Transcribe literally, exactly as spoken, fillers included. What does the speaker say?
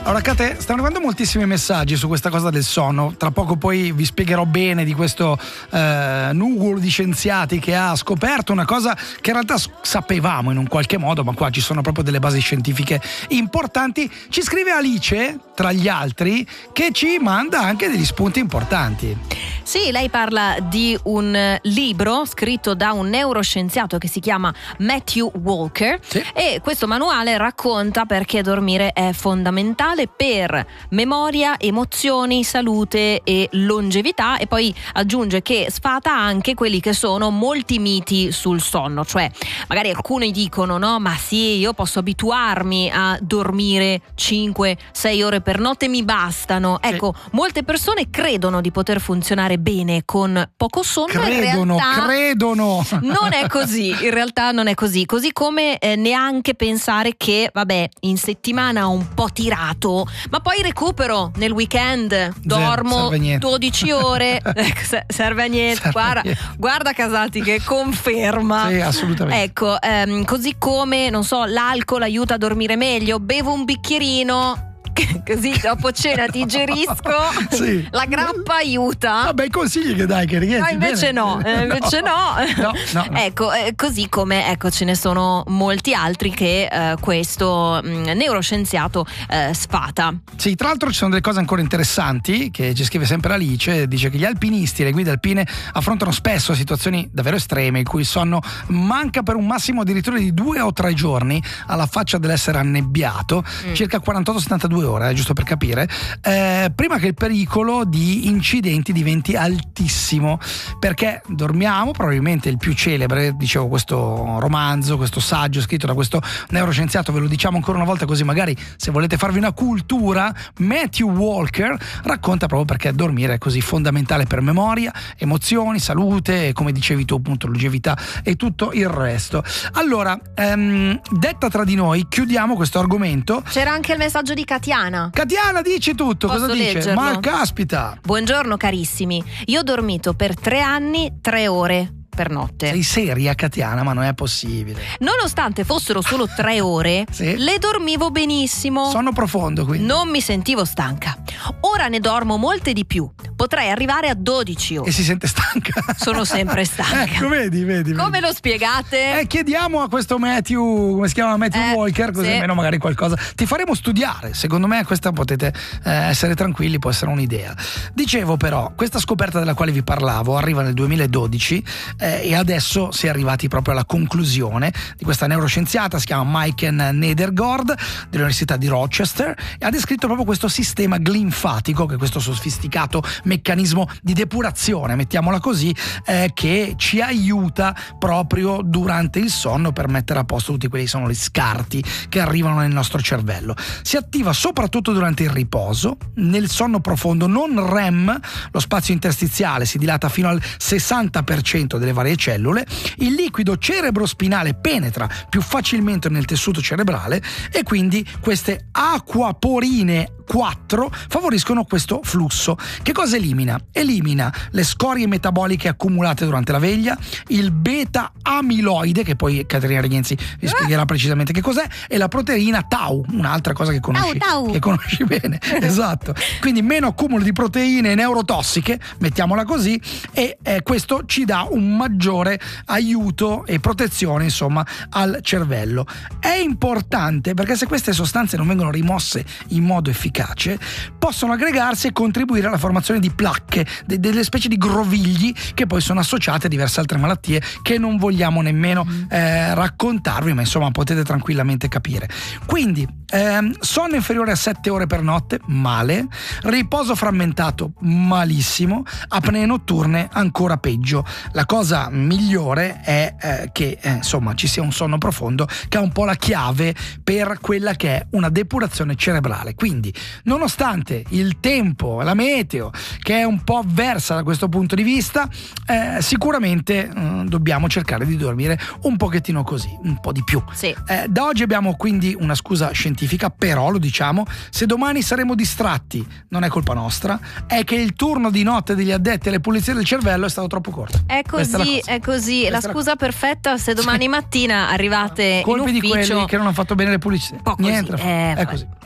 Allora Kate, stanno arrivando moltissimi messaggi su questa cosa del sonno. Tra poco poi vi spiegherò bene di questo eh, nugolo di scienziati che ha scoperto una cosa che in realtà sapevamo in un qualche modo, ma qua ci sono proprio delle basi scientifiche importanti. Ci scrive Alice, tra gli altri, che ci manda anche degli spunti importanti. Sì, lei parla di un libro scritto da un neuroscienziato che si chiama Matthew Walker, sì. E questo manuale racconta perché dormire è fondamentale per memoria, emozioni, salute e longevità, e poi aggiunge che sfata anche quelli che sono molti miti sul sonno. Cioè magari alcuni dicono no, ma sì, io posso abituarmi a dormire cinque sei ore per notte, mi bastano. Sì. Ecco, molte persone credono di poter funzionare bene con poco sonno. Credono, in realtà credono. Non è così, in realtà non è così. Così come eh, neanche pensare che, vabbè, in settimana ho un po' tirato, ma poi recupero nel weekend, dormo dodici ore, serve a niente. Serve guarda, a niente. guarda Casati che conferma. Sì, assolutamente. Ecco, ehm, così come, non so, l'alcol aiuta a dormire meglio, bevo un bicchierino, così dopo cena digerisco. Sì. La grappa aiuta. Vabbè, consigli che dai, che rientri. No, invece bene. no, eh, invece no. no. no, no. Ecco, eh, così come ecco ce ne sono molti altri che eh, questo mh, neuroscienziato eh, sfata. Sì, tra l'altro ci sono delle cose ancora interessanti che ci scrive sempre Alice. Dice che gli alpinisti e le guide alpine affrontano spesso situazioni davvero estreme in cui il sonno manca per un massimo addirittura di due o tre giorni, alla faccia dell'essere annebbiato, mm. circa quarantotto settantadue ore, eh, giusto per capire, eh, prima che il pericolo di incidenti diventi altissimo, perché dormiamo, probabilmente il più celebre, dicevo, questo romanzo, questo saggio scritto da questo neuroscienziato, ve lo diciamo ancora una volta così magari se volete farvi una cultura. Matthew Walker racconta proprio perché dormire è così fondamentale per memoria, emozioni, salute e, come dicevi tu, appunto, longevità e tutto il resto. Allora, ehm, detta tra di noi, chiudiamo questo argomento. C'era anche il messaggio di Katiana. Katiana, dici tutto. Posso cosa dice? leggerlo? Ma caspita. Buongiorno carissimi, io ho dormito per tre anni tre ore per notte. Sei seria, Katiana? Ma non è possibile. Nonostante fossero solo tre ore, sì. le dormivo benissimo. Sonno profondo, quindi. Non mi sentivo stanca. Ora ne dormo molte di più. Potrei arrivare a dodici ore. E si sente stanca? Sono sempre stanca. Ecco, vedi, vedi. Come vedi. lo spiegate? Eh, chiediamo a questo Matthew, come si chiama? Matthew eh, Walker, così sì. almeno magari qualcosa. Ti faremo studiare. Secondo me questa potete eh, essere tranquilli, può essere un'idea. Dicevo però, questa scoperta della quale vi parlavo arriva nel duemiladodici eh, e adesso si è arrivati proprio alla conclusione di questa neuroscienziata, si chiama Maiken Nedergaard dell'Università di Rochester, e ha descritto proprio questo sistema glinfatico, che è questo sofisticato meccanismo di depurazione, mettiamola così, eh, che ci aiuta proprio durante il sonno per mettere a posto tutti quelli che sono gli scarti che arrivano nel nostro cervello. Si attiva soprattutto durante il riposo, nel sonno profondo non R E M, lo spazio interstiziale si dilata fino al sessanta per cento delle varie cellule, il liquido cerebrospinale penetra più facilmente nel tessuto cerebrale e quindi queste acquaporine quattro favoriscono questo flusso. Che cosa elimina? Elimina le scorie metaboliche accumulate durante la veglia, il beta amiloide, che poi Caterina Regenzi vi spiegherà precisamente che cos'è, e la proteina tau, un'altra cosa che conosci, tau, tau. che conosci bene. Esatto. Quindi meno accumulo di proteine neurotossiche, mettiamola così, e eh, questo ci dà un maggiore aiuto e protezione, insomma, al cervello. È importante perché se queste sostanze non vengono rimosse in modo efficace possono aggregarsi e contribuire alla formazione di placche, de- delle specie di grovigli che poi sono associate a diverse altre malattie che non vogliamo nemmeno eh, raccontarvi, ma insomma potete tranquillamente capire. Quindi ehm, sonno inferiore a sette ore per notte, male. Riposo frammentato, malissimo. Apnee notturne, ancora peggio. La cosa migliore è eh, che eh, insomma ci sia un sonno profondo, che è un po' la chiave per quella che è una depurazione cerebrale. Quindi nonostante il tempo, la meteo, che è un po' avversa da questo punto di vista, eh, sicuramente eh, dobbiamo cercare di dormire un pochettino così, un po' di più. Sì. Eh, da oggi abbiamo quindi una scusa scientifica, però lo diciamo, se domani saremo distratti non è colpa nostra, è che il turno di notte degli addetti alle pulizie del cervello è stato troppo corto. È così, è, è così. Questa la è scusa la... perfetta se domani mattina arrivate colpi in ufficio, di quelli che non hanno fatto bene le pulizie. po' così, Niente, eh, è così.